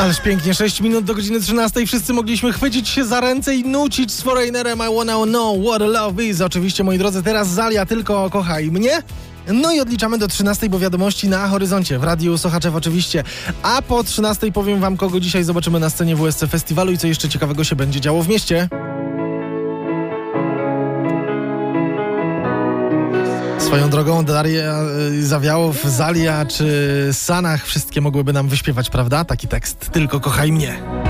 Ależ pięknie, 6 minut do godziny 13. Wszyscy mogliśmy chwycić się za ręce i nucić z Foreignerem I wanna know what love is. Oczywiście, moi drodzy, teraz Zalia, tylko kochaj mnie. No i odliczamy do 13, bo wiadomości na horyzoncie. W Radiu Sochaczew oczywiście. A po 13 powiem wam, kogo dzisiaj zobaczymy na scenie WSC Festiwalu i co jeszcze ciekawego się będzie działo w mieście. Swoją drogą Daria Zawiałow, Zalia czy Sanach wszystkie mogłyby nam wyśpiewać, prawda? Taki tekst, tylko kochaj mnie.